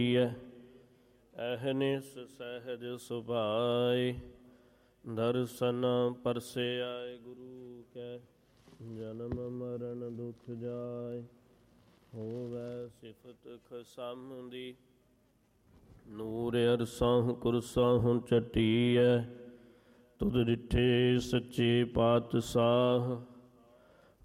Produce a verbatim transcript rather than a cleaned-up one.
ਅਹਨਿਸ ਸਹਿਜ ਸੁਭਾਏ, ਦਰਸ਼ਨ ਪਰਸੇ ਆਏ ਗੁਰੂ ਕੈ। ਜਨਮ ਮਰਨ ਦੁਖ ਜਾਏ, ਹੋਵੈ ਸਿਫਤ ਖਸਮ ਦੀ। ਨੂਰ ਅਰਸਾਂ ਕੁਰਸਾਂ ਚਟੀਐ, ਤੁਧ ਡਿਠੇ ਸੱਚੇ ਪਾਤਸ਼ਾਹ।